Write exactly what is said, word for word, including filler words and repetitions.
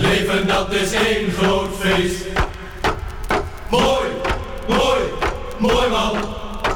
leven dat is één groot feest. Mooi, mooi, mooi man.